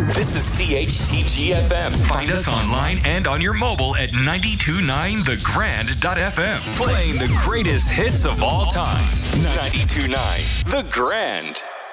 This is CHTG FM. Find us online and on your mobile at 929thegrand.fm. Playing the greatest hits of all time. 92.9 The Grand.